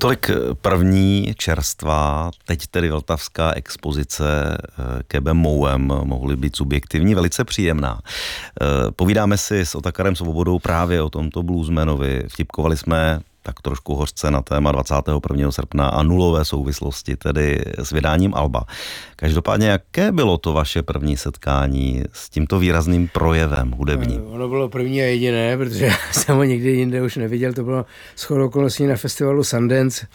Tolik první čerstvá, teď tedy vltavská expozice Kebem Mowem, mohly být subjektivní, velice příjemná. Povídáme si s Otakarem Svobodou právě o tomto bluesmanovi. Vtipkovali jsme tak trošku hořce na téma 21. srpna a nulové souvislosti, tedy s vydáním alba. Každopádně, jaké bylo to vaše první setkání s tímto výrazným projevem hudebním? Ono bylo první a jediné, protože jsem ho nikdy jinde už neviděl. To bylo shodou okolností na festivalu Sundance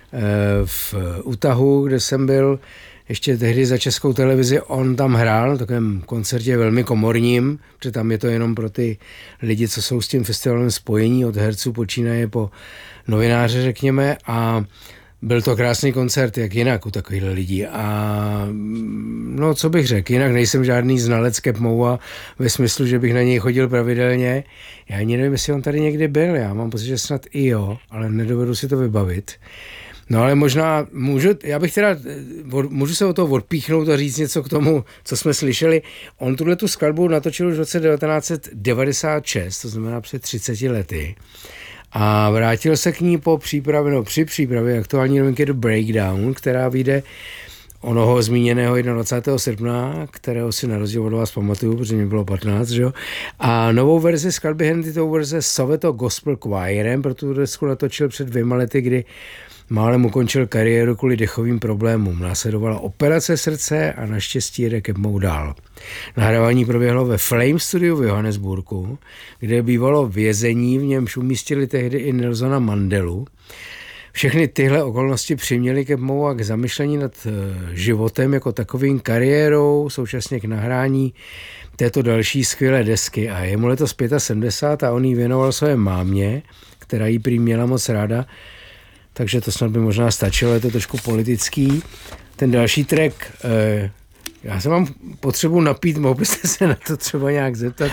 v Utahu, kde jsem byl ještě tehdy za Českou televizi. On tam hrál na takovém koncertě velmi komorním, protože tam je to jenom pro ty lidi, co jsou s tím festivalem spojení, od herců počínaje po novináře, řekněme, a byl to krásný koncert, jak jinak u takovýchhle lidí. A no, co bych řekl, jinak nejsem žádný znalec Keb Mowa ve smyslu, že bych na něj chodil pravidelně. Já ani nevím, jestli on tady někdy byl, já mám pocit, že snad i jo, ale nedovedu si to vybavit. No ale možná můžu se o toho odpíchnout a říct něco k tomu, co jsme slyšeli. On tu skladbu natočil už v roce 1996, to znamená před 30 lety. A vrátil se k ní při přípravě aktuální novinky do Breakdown, která vyjde onoho zmíněného 21. srpna, kterého si na rozdíl od vás pamatuju, protože mi bylo 15, že jo? A novou verzi skladby Henry Towers se Soweto Gospel Choirem, pro tu desku natočil před 2 lety, kdy málem ukončil kariéru kvůli dechovým problémům. Následovala operace srdce a naštěstí jede Keb Mow dál. Nahrávání proběhlo ve Flame Studio v Johannesburgu, kde bývalo vězení, v němž umístili tehdy i Nelsona Mandelu. Všechny tyhle okolnosti přiměly Keb Mowa k zamyšlení nad životem jako takovým, kariérou, současně k nahrání této další skvělé desky. A je mu letos 75 a on jí věnoval své mámě, která jí prý měla moc ráda, takže to snad by možná stačilo, je to trošku politický. Ten další track, já jsem mám potřebu napít, mohl byste se na to třeba nějak zeptat?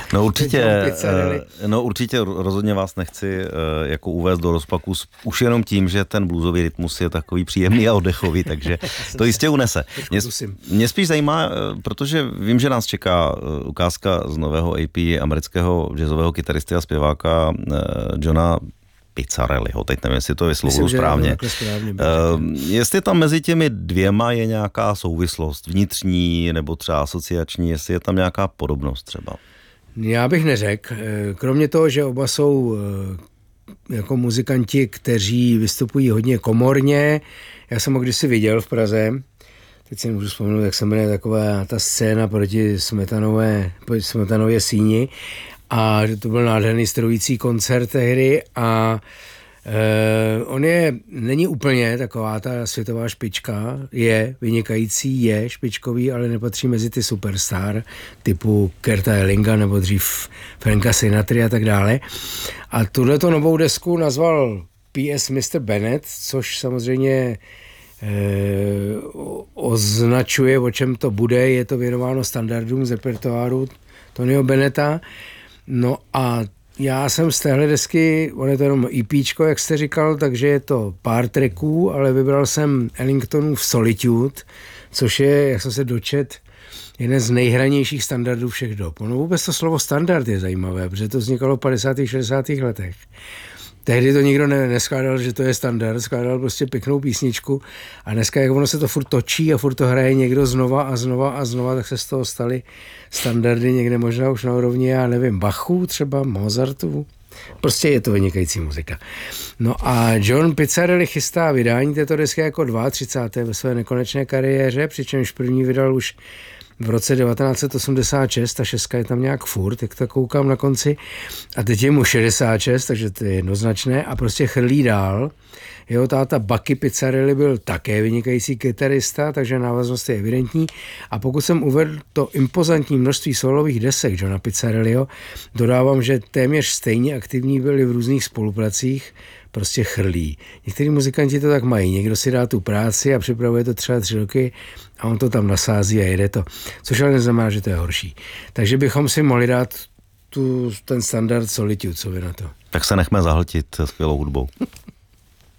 No určitě rozhodně vás nechci jako uvést do rozpaku už jenom tím, že ten bluesový rytmus je takový příjemný a oddechový, takže to jistě unese. Mě spíš zajímá, protože vím, že nás čeká ukázka z nového EP amerického jazzového kytaristy a zpěváka Johna Pizzarelliho, teď nevím, jestli to vyslovuju správně. Jestli tam mezi těmi dvěma je nějaká souvislost vnitřní nebo třeba asociační, jestli je tam nějaká podobnost třeba? Já bych neřekl. Kromě toho, že oba jsou jako muzikanti, kteří vystupují hodně komorně. Já jsem ho kdysi viděl v Praze. Teď si můžu vzpomenout, jak se jmenuje taková ta scéna proti Smetanově síni. A to byl nádherný strojící koncert tehdy a on není úplně taková ta světová špička, je vynikající, je špičkový, ale nepatří mezi ty superstar typu Kurta Ellinga nebo dřív Franka Sinatry a tak dále. A tuhleto novou desku nazval P.S. Mr. Bennett, což samozřejmě označuje, o čem to bude. Je to věnováno standardům z repertoáru Tonyho Bennetta. No a já jsem z téhle desky, on je to jenom EPčko, jak jste říkal, takže je to pár tracků, ale vybral jsem Ellingtonův Solitude, což je, jak jsem se dočet, jeden z nejhranějších standardů všech dob. No vůbec to slovo standard je zajímavé, protože to vznikalo v 50. 60. letech. Tehdy to nikdo neskládal, že to je standard, skládal prostě pěknou písničku a dneska, jak ono se to furt točí a furt to hraje někdo znova a znova a znova, tak se z toho staly standardy někde možná už na úrovni, já nevím, Bachu třeba, Mozartu. Prostě je to vynikající muzika. No a John Pizzarelli chystá vydání této desky jako 32. ve své nekonečné kariéře, přičemž první vydal už v roce 1986, ta šestka je tam nějak furt, jak to koukám na konci. A teď je mu 66, takže to je jednoznačné a prostě chrlí dál. Jeho táta Bucky Pizzarelli byl také vynikající kytarista, takže návaznost je evidentní. A pokud jsem uvedl to impozantní množství solových desek Johna Pizzarelliho, dodávám, že téměř stejně aktivní byli v různých spolupracích, prostě chrlí. Někteří muzikanti to tak mají. Někdo si dá tu práci a připravuje to třeba 3 roky a on to tam nasází a jede to. Což ale neznamená, že to je horší. Takže bychom si mohli dát ten standard Solitude, co vy na to. Tak se nechme zahltit skvělou hudbou.